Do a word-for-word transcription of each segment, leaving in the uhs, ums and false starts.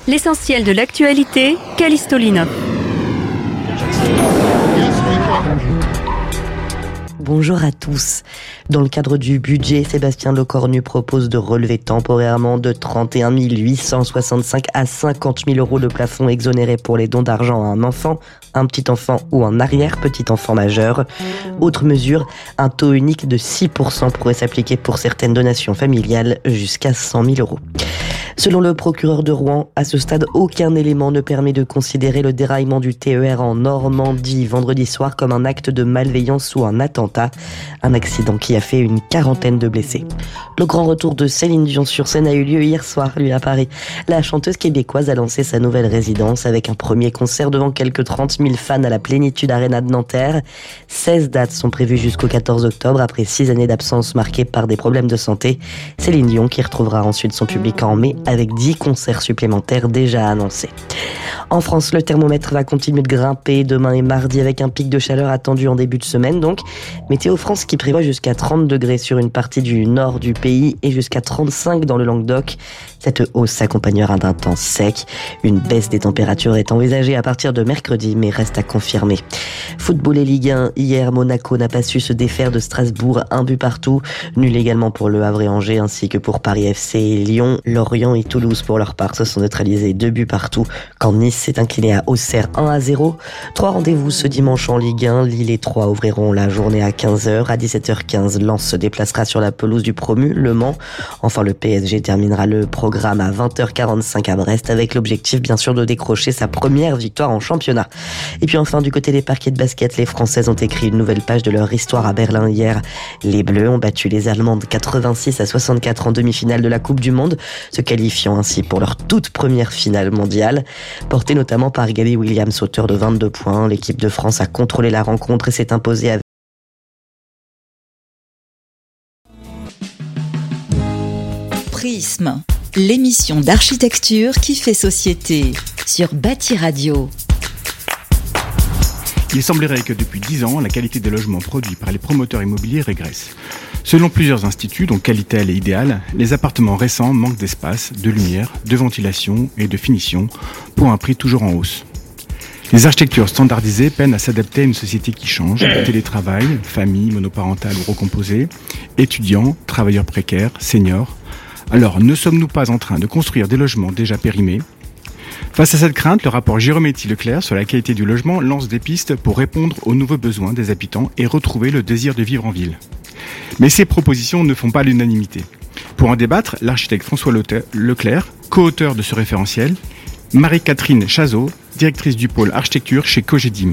L'essentiel de l'actualité, Callisto Linov. Bonjour à tous. Dans le cadre du budget, Sébastien Lecornu propose de relever temporairement de trente et un mille huit cent soixante-cinq à cinquante mille euros le plafond exonéré pour les dons d'argent à un enfant, un petit enfant ou un arrière-petit enfant majeur. Autre mesure, un taux unique de six pour cent pourrait s'appliquer pour certaines donations familiales jusqu'à cent mille euros. Selon le procureur de Rouen, à ce stade, aucun élément ne permet de considérer le déraillement du T E R en Normandie vendredi soir comme un acte de malveillance ou un attentat. Un accident qui a fait une quarantaine de blessés. Le grand retour de Céline Dion sur scène a eu lieu hier soir, lui, à Paris. La chanteuse québécoise a lancé sa nouvelle résidence avec un premier concert devant quelques trente mille fans à la Plénitude Arena de Nanterre. seize dates sont prévues jusqu'au quatorze octobre après six années d'absence marquées par des problèmes de santé. Céline Dion qui retrouvera ensuite son public en mai avec dix concerts supplémentaires déjà annoncés. En France, le thermomètre va continuer de grimper demain et mardi avec un pic de chaleur attendu en début de semaine. Donc, Météo France qui prévoit jusqu'à trente degrés sur une partie du nord du pays et jusqu'à trente-cinq dans le Languedoc. Cette hausse s'accompagnera d'un temps sec. Une baisse des températures est envisagée à partir de mercredi, mais reste à confirmer. Football et Ligue un. Hier, Monaco n'a pas su se défaire de Strasbourg. Un but partout. Nul également pour Le Havre et Angers, ainsi que pour Paris F C et Lyon. Lorient et Toulouse, pour leur part, se sont neutralisés deux buts partout, quand Nice s'est incliné à Auxerre un à zéro. Trois rendez-vous ce dimanche en Ligue un. Lille et Troyes ouvriront la journée à quinze heures. À dix-sept heures quinze, Lens se déplacera sur la pelouse du promu, Le Mans. Enfin, le P S G terminera le programme à vingt heures quarante-cinq à Brest, avec l'objectif, bien sûr, de décrocher sa première victoire en championnat. Et puis enfin, du côté des parquets de basket, les Françaises ont écrit une nouvelle page de leur histoire à Berlin hier. Les Bleus ont battu les Allemandes quatre-vingt-six à soixante-quatre en demi-finale de la Coupe du Monde, se qualifiant ainsi pour leur toute première finale mondiale. Portée notamment par Gabby Williams, auteur de vingt-deux points, l'équipe de France a contrôlé la rencontre et s'est imposée avec Prisme, l'émission d'architecture qui fait société sur Bâti Radio. Il semblerait que depuis dix ans, la qualité des logements produits par les promoteurs immobiliers régresse. Selon plusieurs instituts, dont Qualitel et Idéal, les appartements récents manquent d'espace, de lumière, de ventilation et de finition pour un prix toujours en hausse. Les architectures standardisées peinent à s'adapter à une société qui change, télétravail, famille monoparentale ou recomposée, étudiants, travailleurs précaires, seniors. Alors, ne sommes-nous pas en train de construire des logements déjà périmés ? Face à cette crainte, le rapport Girometti-Leclerc sur la qualité du logement lance des pistes pour répondre aux nouveaux besoins des habitants et retrouver le désir de vivre en ville. Mais ces propositions ne font pas l'unanimité. Pour en débattre, l'architecte François Leclerc, co-auteur de ce référentiel, Marie-Catherine Chazot, directrice du pôle architecture chez Cogedim.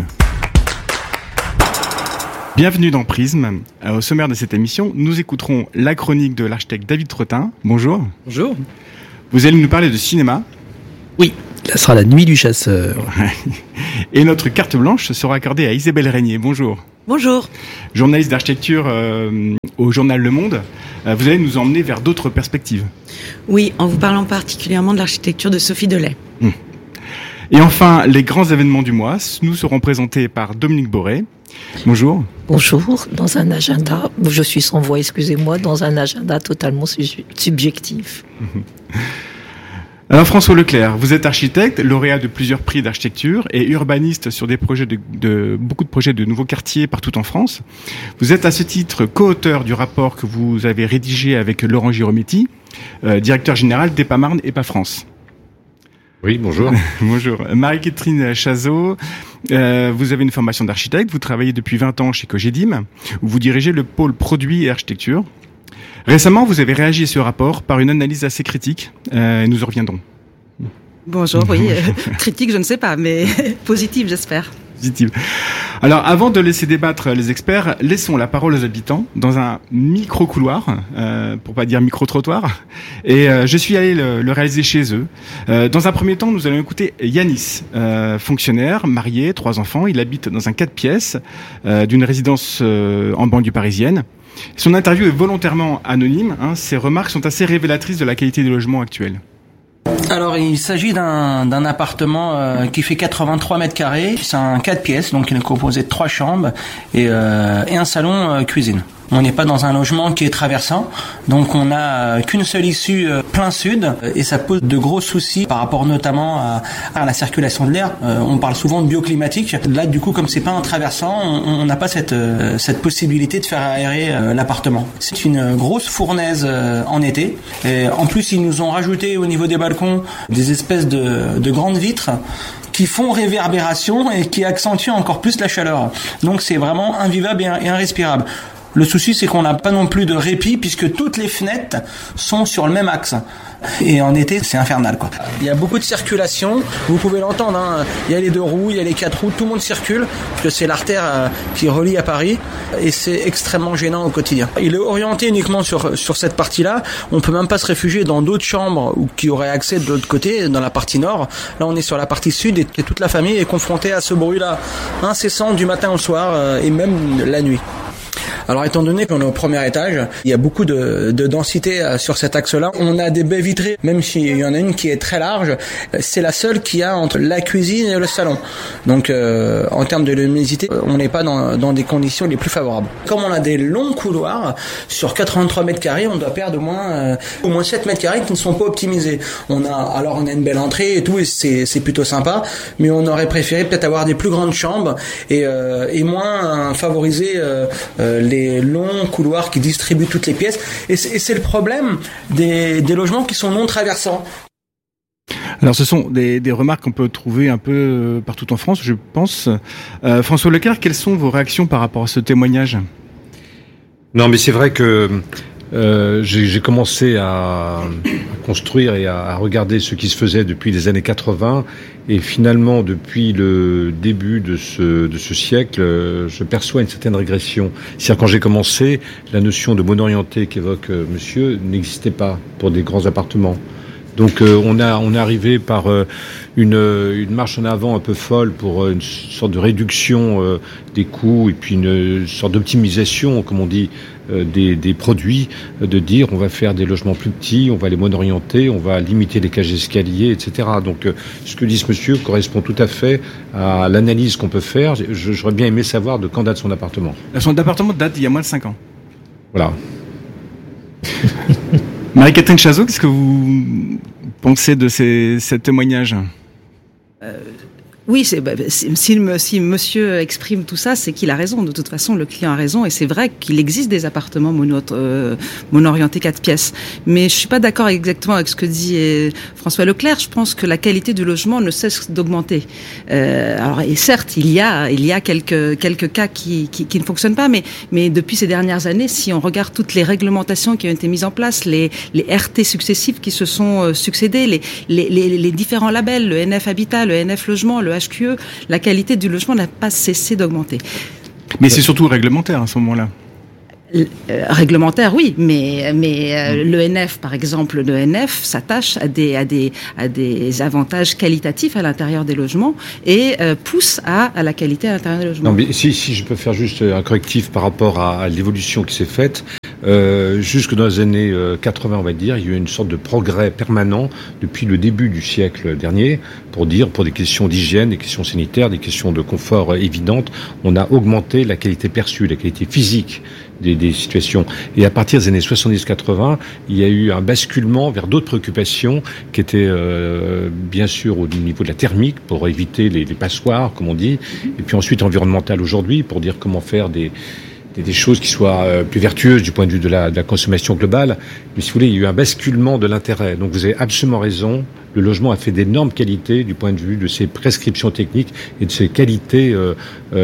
Bienvenue dans Prisme. Au sommaire de cette émission, nous écouterons la chronique de l'architecte David Trottin. Bonjour. Bonjour. Vous allez nous parler de cinéma. Oui, ça sera la nuit du chasseur. Et notre carte blanche sera accordée à Isabelle Régnier. Bonjour. Bonjour. Journaliste d'architecture euh, au journal Le Monde. Euh, vous allez nous emmener vers d'autres perspectives. Oui, en vous parlant particulièrement de l'architecture de Sophie Delay. Hum. Et enfin, les grands événements du mois nous seront présentés par Dominique Boré. Bonjour. Bonjour, dans un agenda, je suis sans voix, excusez-moi, dans un agenda totalement su- subjectif. Alors François Leclerc, vous êtes architecte, lauréat de plusieurs prix d'architecture et urbaniste sur des projets de, de beaucoup de projets de nouveaux quartiers partout en France. Vous êtes à ce titre co-auteur du rapport que vous avez rédigé avec Laurent Girometti, euh, directeur général d'E P A Marne et P A France. Oui, bonjour. Bonjour. Marie-Catherine Chazot, euh, vous avez une formation d'architecte, vous travaillez depuis vingt ans chez Cogedim, où vous dirigez le pôle produits et architecture. Récemment, vous avez réagi à ce rapport par une analyse assez critique, euh, et nous y reviendrons. Bonjour, oui, euh, critique, je ne sais pas, mais positive, j'espère. Positive. Alors, avant de laisser débattre les experts, laissons la parole aux habitants dans un micro-couloir, euh, pour pas dire micro-trottoir, et euh, je suis allé le, le réaliser chez eux. Euh, dans un premier temps, nous allons écouter Yanis, euh, fonctionnaire, marié, trois enfants. Il habite dans un quatre pièces euh, d'une résidence euh, en banlieue parisienne. Son interview est volontairement anonyme, hein, ses remarques sont assez révélatrices de la qualité des logements actuels. Alors, il s'agit d'un, d'un appartement euh, qui fait quatre-vingt-trois mètres carrés. C'est un quatre pièces, donc il est composé de trois chambres et, euh, et un salon euh, cuisine. On n'est pas dans un logement qui est traversant, donc on n'a qu'une seule issue plein sud et ça pose de gros soucis par rapport notamment à, à la circulation de l'air. Euh, on parle souvent de bioclimatique. Là, du coup, comme c'est pas un traversant, on n'a pas cette euh, cette possibilité de faire aérer euh, l'appartement. C'est une grosse fournaise euh, en été. Et en plus, ils nous ont rajouté au niveau des balcons des espèces de, de grandes vitres qui font réverbération et qui accentuent encore plus la chaleur. Donc c'est vraiment invivable et irrespirable. Le souci, c'est qu'on n'a pas non plus de répit puisque toutes les fenêtres sont sur le même axe. Et en été, c'est infernal, quoi. Il y a beaucoup de circulation. Vous pouvez l'entendre, hein. Il y a les deux roues, il y a les quatre roues. Tout le monde circule parce que c'est l'artère euh, qui relie à Paris et c'est extrêmement gênant au quotidien. Il est orienté uniquement sur sur cette partie-là. On peut même pas se réfugier dans d'autres chambres ou qui auraient accès de l'autre côté, dans la partie nord. Là, on est sur la partie sud et toute la famille est confrontée à ce bruit-là incessant du matin au soir euh, et même la nuit. Alors étant donné qu'on est au premier étage, il y a beaucoup de, de densité euh, sur cet axe-là. On a des baies vitrées, même s'il y en a une qui est très large, c'est la seule qu'il y a entre la cuisine et le salon. Donc euh, en termes de luminosité, on n'est pas dans, dans des conditions les plus favorables. Comme on a des longs couloirs, sur quatre-vingt-trois mètres carrés, on doit perdre au moins, euh, au moins sept mètres carrés qui ne sont pas optimisés. On a, alors on a une belle entrée et tout, et c'est, c'est plutôt sympa, mais on aurait préféré peut-être avoir des plus grandes chambres et, euh, et moins euh, favoriser euh, euh, les les longs couloirs qui distribuent toutes les pièces. Et c'est, et c'est le problème des, des logements qui sont non traversants. Alors ce sont des, des remarques qu'on peut trouver un peu partout en France, je pense. Euh, François Leclerc, quelles sont vos réactions par rapport à ce témoignage ? Non, mais c'est vrai que euh, j'ai, j'ai commencé à, à construire et à, à regarder ce qui se faisait depuis les années quatre-vingts. Et finalement, depuis le début de ce, de ce siècle, euh, je perçois une certaine régression. C'est-à-dire, quand j'ai commencé, la notion de mono-orienté qu'évoque euh, monsieur n'existait pas pour des grands appartements. Donc euh, on a on est arrivé par euh, une une marche en avant un peu folle pour euh, une sorte de réduction euh, des coûts et puis une, une sorte d'optimisation, comme on dit, euh, des des produits, euh, de dire on va faire des logements plus petits, on va les mono-orienter, on va limiter les cages d'escalier, et cetera. Donc euh, ce que dit ce monsieur correspond tout à fait à l'analyse qu'on peut faire. Je, j'aurais bien aimé savoir de quand date son appartement. Son appartement date d'il y a moins de cinq ans. Voilà. Marie-Catherine Chazot, qu'est-ce que vous pensez de ces, ces témoignages ? euh, Oui, c'est, bah, si, si, si monsieur exprime tout ça, c'est qu'il a raison. De toute façon, le client a raison. Et c'est vrai qu'il existe des appartements mono, euh, mono-orientés quatre pièces. Mais je suis pas d'accord exactement avec ce que dit euh, François Leclerc. Je pense que la qualité du logement ne cesse d'augmenter. Euh, alors, et certes, il y a, il y a quelques, quelques cas qui, qui, qui ne fonctionnent pas. Mais, mais depuis ces dernières années, si on regarde toutes les réglementations qui ont été mises en place, les, les R T successifs qui se sont euh, succédés, les, les, les, les différents labels, le N F Habitat, le N F Logement, le H Q E, la qualité du logement n'a pas cessé d'augmenter. Mais c'est surtout réglementaire à ce moment-là. Euh, réglementaire, oui, mais mais euh, le N F, par exemple, le N F s'attache à des à des à des avantages qualitatifs à l'intérieur des logements et euh, pousse à à la qualité à l'intérieur des logements. Non, mais si si je peux faire juste un correctif par rapport à, à l'évolution qui s'est faite. Euh, jusque dans les années euh, quatre-vingts, on va dire, il y a eu une sorte de progrès permanent depuis le début du siècle dernier, pour dire, pour des questions d'hygiène, des questions sanitaires, des questions de confort euh, évidentes, on a augmenté la qualité perçue, la qualité physique des, des situations. Et à partir des années soixante-dix quatre-vingts, il y a eu un basculement vers d'autres préoccupations qui étaient euh, bien sûr au niveau de la thermique, pour éviter les, les passoires, comme on dit, et puis ensuite environnemental aujourd'hui, pour dire comment faire des des choses qui soient euh, plus vertueuses du point de vue de la, de la consommation globale. Mais si vous voulez, il y a eu un basculement de l'intérêt. Donc vous avez absolument raison. Le logement a fait d'énormes qualités du point de vue de ses prescriptions techniques et de ses qualités, euh,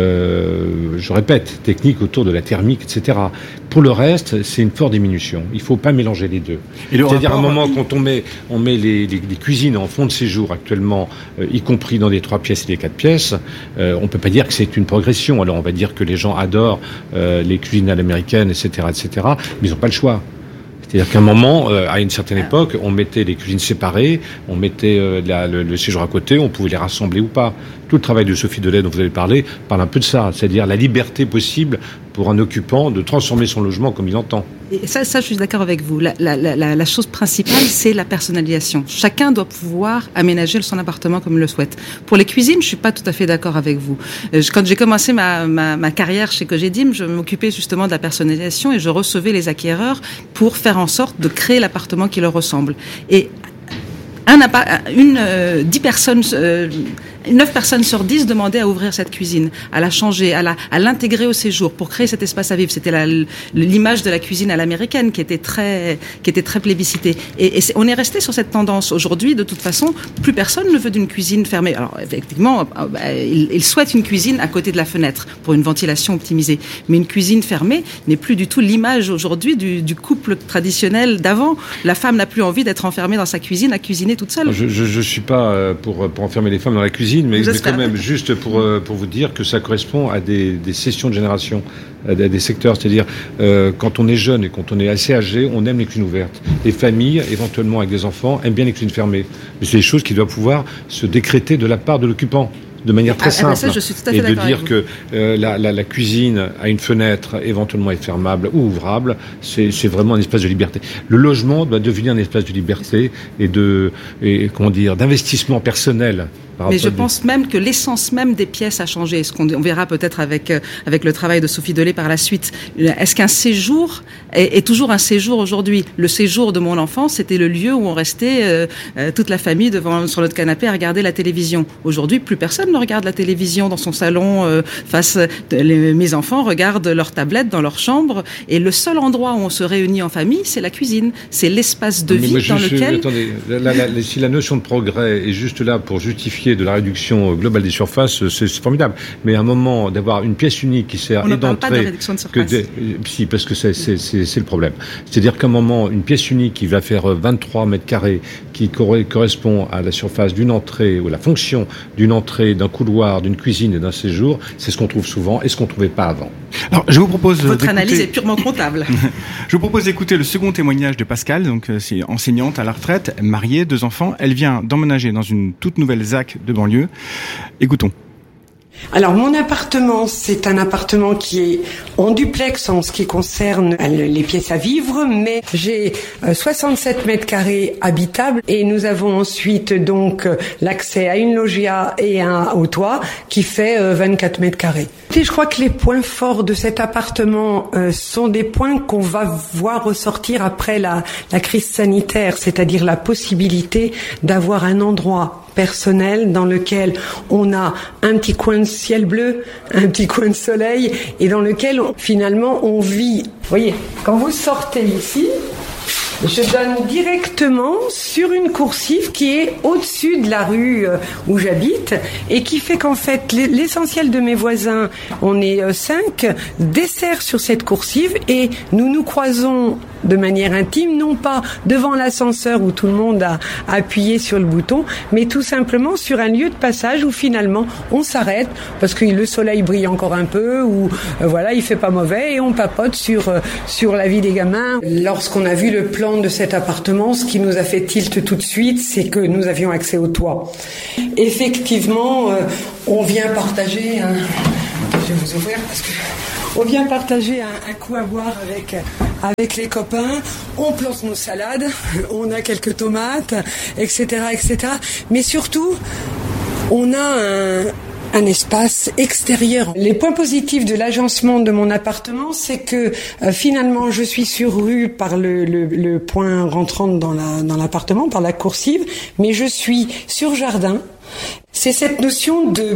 euh, je répète, techniques autour de la thermique, et cetera. Pour le reste, c'est une forte diminution. Il ne faut pas mélanger les deux. Et le C'est-à-dire, rapport, à un moment, il... quand on met, on met les, les, les cuisines en fond de séjour actuellement, euh, y compris dans des trois pièces et des quatre pièces, euh, on ne peut pas dire que c'est une progression. Alors on va dire que les gens adorent euh, les cuisines à l'américaine, et cetera, et cetera, mais ils n'ont pas le choix. C'est-à-dire qu'à un moment, euh, à une certaine époque, on mettait les cuisines séparées, on mettait euh, la, le, le séjour à côté, on pouvait les rassembler ou pas. Tout le travail de Sophie Delay dont vous avez parlé parle un peu de ça, c'est-à-dire la liberté possible pour un occupant de transformer son logement comme il entend. Et ça, ça, je suis d'accord avec vous. La, la, la, la chose principale, c'est la personnalisation. Chacun doit pouvoir aménager son appartement comme il le souhaite. Pour les cuisines, je suis pas tout à fait d'accord avec vous. Quand j'ai commencé ma, ma, ma carrière chez Cogedim, je m'occupais justement de la personnalisation et je recevais les acquéreurs pour faire en sorte de créer l'appartement qui leur ressemble. Et un, une, euh, dix personnes, euh, neuf personnes sur dix demandaient à ouvrir cette cuisine, à la changer, à la, à l'intégrer au séjour pour créer cet espace à vivre. C'était la, l'image de la cuisine à l'américaine qui était très, qui était très plébiscitée. Et, et c'est, on est resté sur cette tendance. Aujourd'hui, de toute façon, plus personne ne veut d'une cuisine fermée. Alors, effectivement, bah, il, il souhaite une cuisine à côté de la fenêtre pour une ventilation optimisée. Mais une cuisine fermée n'est plus du tout l'image aujourd'hui du, du couple traditionnel d'avant. La femme n'a plus envie d'être enfermée dans sa cuisine à cuisiner toute seule. Je, je, je suis pas pour, pour enfermer les femmes dans la cuisine, mais, mais quand même, juste pour, pour vous dire que ça correspond à des, des sessions de génération, à des, des secteurs. C'est-à-dire, euh, quand on est jeune et quand on est assez âgé, on aime les cuisines ouvertes. Les familles, éventuellement avec des enfants, aiment bien les cuisines fermées. Mais c'est des choses qui doivent pouvoir se décréter de la part de l'occupant. De manière très simple, ah, ça, je suis tout à fait et de dire que euh, la, la, la cuisine a une fenêtre éventuellement est fermable ou ouvrable, c'est, c'est vraiment un espace de liberté. Le logement doit devenir un espace de liberté et de, et, comment dire, d'investissement personnel. Mais je pense même que l'essence même des pièces a changé. Ce qu'on on verra peut-être avec euh, avec le travail de Sophie Delay par la suite. Est-ce qu'un séjour est, est toujours un séjour aujourd'hui ? Le séjour de mon enfance, c'était le lieu où on restait euh, euh, toute la famille devant sur notre canapé à regarder la télévision. Aujourd'hui, plus personne ne regarde la télévision dans son salon. Euh, face, les, mes enfants regardent leur tablette dans leur chambre. Et le seul endroit où on se réunit en famille, c'est la cuisine. C'est l'espace de vie dans je, lequel. Attendez, la, la, la, si la notion de progrès est juste là pour justifier de la réduction globale des surfaces, c'est, c'est formidable. Mais à un moment, d'avoir une pièce unique qui sert et d'entrée... On ne parle pas de réduction de surface. Que des, si, parce que c'est, c'est, c'est, c'est le problème. C'est-à-dire qu'à un moment, une pièce unique qui va faire vingt-trois mètres carrés, qui correspond à la surface d'une entrée, ou la fonction d'une entrée, d'un couloir, d'une cuisine et d'un séjour, c'est ce qu'on trouve souvent et ce qu'on ne trouvait pas avant. Alors, je vous propose Votre analyse est purement comptable. Je vous propose d'écouter le second témoignage de Pascal. Donc, c'est enseignante à la retraite, mariée, deux enfants. Elle vient d'emménager dans une toute nouvelle Z A C de banlieue. Écoutons. Alors mon appartement, c'est un appartement qui est en duplex en ce qui concerne les pièces à vivre, mais j'ai soixante-sept mètres carrés habitables et nous avons ensuite donc l'accès à une loggia et un au toit qui fait vingt-quatre mètres carrés. Et je crois que les points forts de cet appartement euh, sont des points qu'on va voir ressortir après la, la crise sanitaire, c'est-à-dire la possibilité d'avoir un endroit personnel dans lequel on a un petit coin de ciel bleu, un petit coin de soleil et dans lequel on, finalement on vit. Vous voyez, quand vous sortez ici, je donne directement sur une coursive qui est au-dessus de la rue où j'habite et qui fait qu'en fait l'essentiel de mes voisins, on est cinq, dessert sur cette coursive et nous nous croisons de manière intime, non pas devant l'ascenseur où tout le monde a appuyé sur le bouton, mais tout simplement sur un lieu de passage où finalement on s'arrête parce que le soleil brille encore un peu ou euh, voilà, il fait pas mauvais et on papote sur euh, sur la vie des gamins. Lorsqu'on a vu le plan de cet appartement, ce qui nous a fait tilt tout de suite, c'est que nous avions accès au toit. Effectivement, euh, on vient partager un... Je vais vous ouvrir parce que on vient partager un, un coup à boire avec avec les copains. On plante nos salades, on a quelques tomates, et cetera, et cetera. Mais surtout, on a un un espace extérieur. Les points positifs de l'agencement de mon appartement, c'est que euh, finalement je suis sur rue par le, le, le point rentrant dans la dans l'appartement, par la coursive, mais je suis sur jardin. C'est cette notion de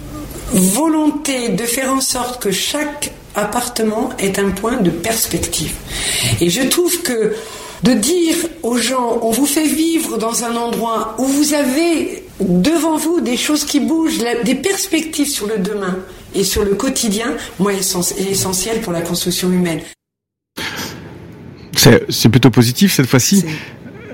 volonté de faire en sorte que chaque appartement est un point de perspective. Et je trouve que de dire aux gens, on vous fait vivre dans un endroit où vous avez devant vous des choses qui bougent, des perspectives sur le demain et sur le quotidien, moi, est essentiel pour la construction humaine. C'est, c'est plutôt positif cette fois-ci.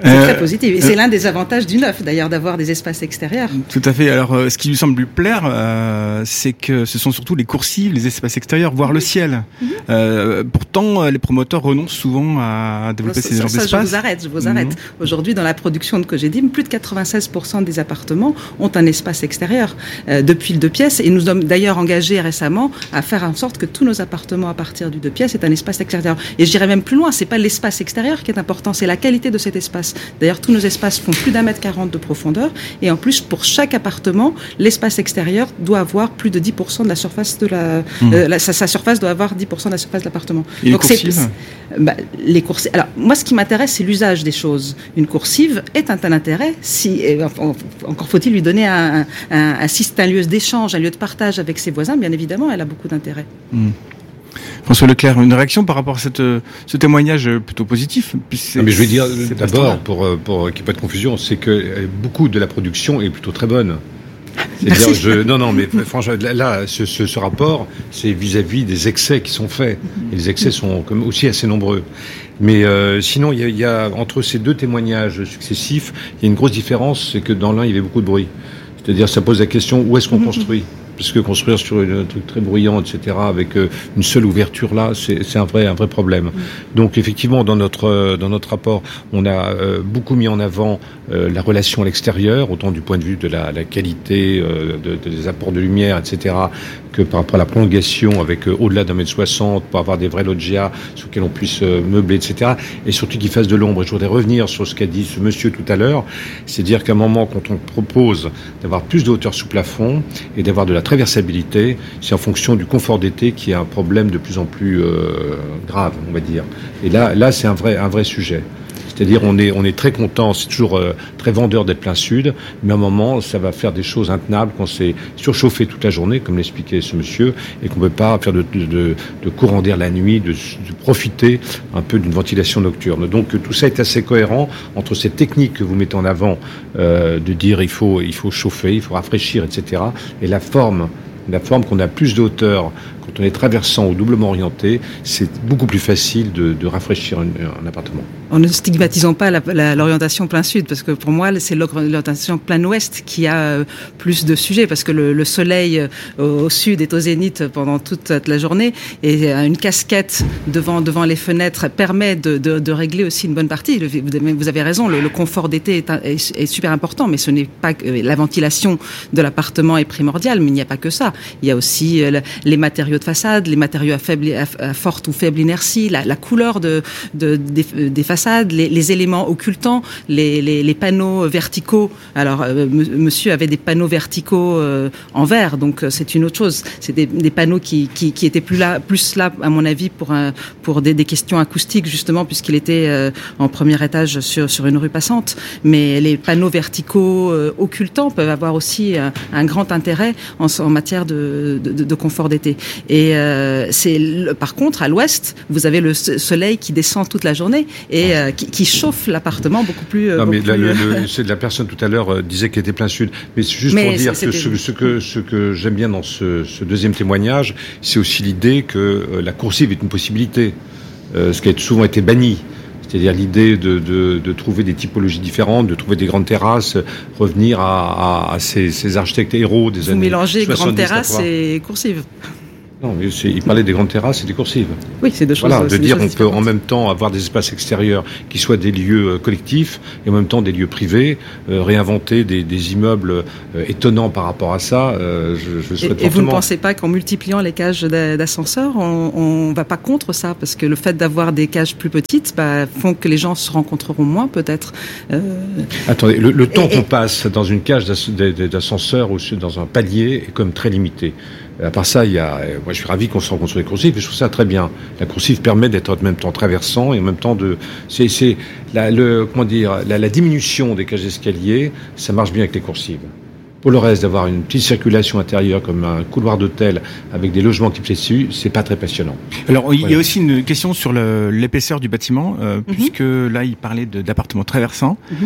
C'est euh, très positif. Et euh, c'est l'un des avantages du neuf, d'ailleurs, d'avoir des espaces extérieurs. Tout à fait. Alors, euh, ce qui lui semble lui plaire, euh, c'est que ce sont surtout les coursives, les espaces extérieurs, voire le ciel. Mm-hmm. Euh, pourtant, les promoteurs renoncent souvent à développer ça, ces genres ça, d'espaces. Je vous arrête, je vous arrête. Mm-hmm. Aujourd'hui, dans la production de Cogedim, plus de quatre-vingt-seize pour cent des appartements ont un espace extérieur euh, depuis le deux pièces. Et nous sommes d'ailleurs engagés récemment à faire en sorte que tous nos appartements à partir du deux pièces aient un espace extérieur. Et je dirais même plus loin, c'est pas l'espace extérieur qui est important, c'est la qualité de cet espace. D'ailleurs, tous nos espaces font plus d'un mètre quarante de profondeur. Et en plus, pour chaque appartement, l'espace extérieur doit avoir plus de dix pour cent de la surface de la, mmh. euh, la sa, sa surface doit avoir dix pour cent de la surface de l'appartement. Et Donc, les coursives c'est, bah, les coursives. Alors, moi, ce qui m'intéresse, c'est l'usage des choses. Une coursive est un tel intérêt si, et, enfin, encore faut-il lui donner un, un, un, un, si c'est un lieu d'échange, un lieu de partage avec ses voisins, bien évidemment, elle a beaucoup d'intérêt. Mmh. François Leclerc, une réaction par rapport à cette, ce témoignage plutôt positif? Non, mais je vais dire d'abord, pour, pour qu'il n'y ait pas de confusion, c'est que beaucoup de la production est plutôt très bonne. C'est-à-dire, je, non, non, mais franchement, là, ce, ce, ce rapport, c'est vis-à-vis des excès qui sont faits. Et les excès sont comme aussi assez nombreux. Mais euh, sinon, il y a, il y a entre ces deux témoignages successifs, il y a une grosse différence, c'est que dans l'un, il y avait beaucoup de bruit. C'est-à-dire, ça pose la question, où est-ce qu'on construit ? Puisque construire sur un truc très bruyant, et cetera, avec euh, une seule ouverture là, c'est, c'est un vrai, un vrai problème. Mmh. Donc effectivement, dans notre euh, dans notre rapport, on a euh, beaucoup mis en avant euh, la relation à l'extérieur, autant du point de vue de la, la qualité euh, de, de, des apports de lumière, et cetera, que par rapport à la prolongation, avec euh, au-delà d'un mètre soixante, pour avoir des vrais loggias sur lesquels on puisse euh, meubler, et cetera. Et surtout qu'ils fassent de l'ombre. Et je voudrais revenir sur ce qu'a dit ce monsieur tout à l'heure, c'est dire qu'à un moment, quand on propose d'avoir plus de hauteur sous plafond et d'avoir de la traversabilité, c'est en fonction du confort d'été qui est un problème de plus en plus euh, grave, on va dire. Et là, là, c'est un vrai, un vrai sujet. C'est-à-dire, on est, on est très content, c'est toujours euh, très vendeur d'être plein sud, mais à un moment, ça va faire des choses intenables quand c'est surchauffé toute la journée, comme l'expliquait ce monsieur, et qu'on ne peut pas faire de, de, de, de courant d'air la nuit, de, de profiter un peu d'une ventilation nocturne. Donc, tout ça est assez cohérent entre cette technique que vous mettez en avant, euh, de dire il faut, il faut chauffer, il faut rafraîchir, et cetera, et la forme, la forme qu'on a plus de hauteur. Quand on est traversant ou doublement orienté, c'est beaucoup plus facile de, de rafraîchir un, un appartement. En ne stigmatisant pas la, la, l'orientation plein sud, parce que pour moi, c'est l'orientation plein ouest qui a plus de sujets, parce que le, le soleil au, au sud est au zénith pendant toute la journée, et une casquette devant, devant les fenêtres permet de, de, de régler aussi une bonne partie. Vous avez raison, le, le confort d'été est, est, est super important, mais ce n'est pas que la ventilation de l'appartement est primordiale, mais il n'y a pas que ça. Il y a aussi les matériaux de façade, les matériaux à, faible, à, à forte ou faible inertie, la, la couleur de, de, des, des façades, les, les éléments occultants, les, les, les panneaux verticaux. Alors, euh, monsieur avait des panneaux verticaux euh, en verre, donc euh, c'est une autre chose. C'est des, des panneaux qui, qui, qui étaient plus là, plus là, à mon avis, pour, un, pour des, des questions acoustiques, justement, puisqu'il était euh, en premier étage sur, sur une rue passante. Mais les panneaux verticaux euh, occultants peuvent avoir aussi un, un grand intérêt en, en matière de, de, de confort d'été. Et euh, c'est le, par contre, à l'ouest, vous avez le soleil qui descend toute la journée et euh, qui, qui chauffe l'appartement beaucoup plus. Euh, non, mais beaucoup là, plus, le, euh... le, c'est de la personne tout à l'heure euh, disait qu'elle était plein sud. Mais c'est juste mais pour dire que ce, ce que ce que j'aime bien dans ce, ce deuxième témoignage, c'est aussi l'idée que euh, la coursive est une possibilité, euh, ce qui a souvent été banni. C'est-à-dire l'idée de, de, de trouver des typologies différentes, de trouver des grandes terrasses, revenir à, à, à ces, ces architectes héros des Vous années mélangez soixante-dix, grandes terrasses et coursives. Non, mais c'est, il parlait des grandes terrasses et des coursives. Oui, c'est deux choses. Voilà, de dire on peut en même temps avoir des espaces extérieurs qui soient des lieux euh, collectifs et en même temps des lieux privés, euh, réinventer des, des immeubles euh, étonnants par rapport à ça. Euh, je, je souhaite et, et vous ne pensez pas qu'en multipliant les cages d'ascenseurs, on ne va pas contre ça, parce que le fait d'avoir des cages plus petites, bah, font que les gens se rencontreront moins, peut-être. Euh... Attendez, le, le temps et, qu'on et... passe dans une cage d'ascenseur ou dans un palier est comme très limité. À part ça, il y a, moi je suis ravi qu'on se rencontre sur les coursives, et je trouve ça très bien. La coursive permet d'être en même temps traversant et en même temps de, c'est, c'est la, le, comment dire, la, la diminution des cages d'escalier, ça marche bien avec les coursives. Pour le reste, d'avoir une petite circulation intérieure comme un couloir d'hôtel avec des logements qui plaisent dessus, c'est pas très passionnant. Alors, il voilà. y a aussi une question sur le, l'épaisseur du bâtiment, euh, mm-hmm. puisque là, il parlait de, d'appartements traversants. Mm-hmm.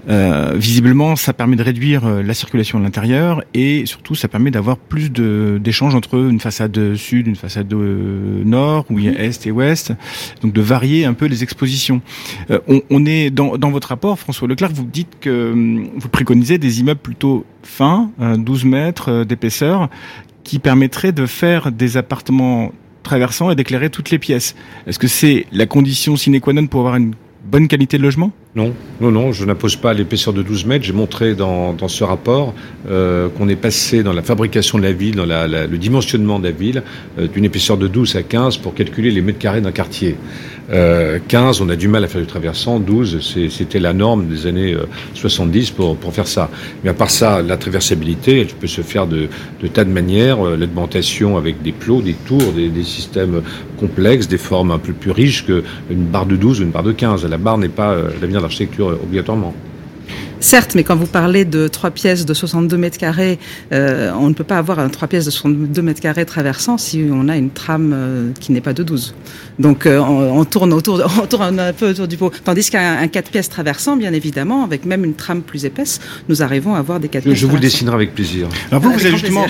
Euh, visiblement, ça permet de réduire la circulation à l'intérieur et surtout, ça permet d'avoir plus de, d'échanges entre une façade sud, une façade nord, où il y a est et ouest, donc de varier un peu les expositions. Euh, on, on est dans, dans votre rapport, François Leclerc, vous dites que vous préconisez des immeubles plutôt fins, douze mètres d'épaisseur, qui permettraient de faire des appartements traversants et d'éclairer toutes les pièces. Est-ce que c'est la condition sine qua non pour avoir une bonne qualité de logement ? Non, non, non, je n'impose pas l'épaisseur de douze mètres. J'ai montré dans, dans ce rapport euh, qu'on est passé dans la fabrication de la ville, dans la, la, le dimensionnement de la ville, euh, d'une épaisseur de douze à quinze pour calculer les mètres carrés d'un quartier. Euh, quinze, on a du mal à faire du traversant. douze, c'est, c'était la norme des années euh, soixante-dix pour, pour faire ça. Mais à part ça, la traversabilité, elle peut se faire de, de tas de manières. Euh, l'augmentation avec des plots, des tours, des, des systèmes complexes, des formes un peu plus riches qu'une barre de douze ou une barre de quinze. La barre n'est pas euh, l'avenir de l'architecture obligatoirement. Certes, mais quand vous parlez de trois pièces de soixante-deux mètres carrés, euh, on ne peut pas avoir un trois pièces de soixante-deux mètres carrés traversant si on a une trame euh, qui n'est pas de douze. Donc euh, on, on tourne autour, on tourne un peu autour du pot. Tandis qu'un un quatre pièces traversant, bien évidemment, avec même une trame plus épaisse, nous arrivons à avoir des quatre je, pièces je vous le traversants. dessinerai avec plaisir. Alors vous, ah, vous avez justement